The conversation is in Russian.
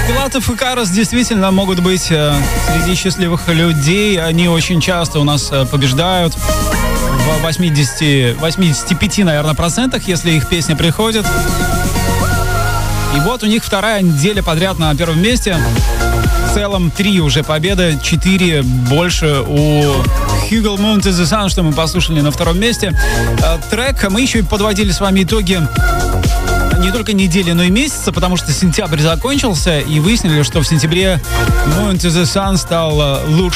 Пилатов и Карас действительно могут быть среди счастливых людей. Они очень часто у нас побеждают в 85, наверное, процентах, если их песня приходит. И вот у них вторая неделя подряд на первом месте. В целом 3 уже победы, 4 больше у Hugel Moon to the Sun, что мы послушали на втором месте. Трек мы еще и подводили с вами итоги не только недели, но и месяца, потому что сентябрь закончился, и выяснили, что в сентябре Moon to the Sun стал лучшим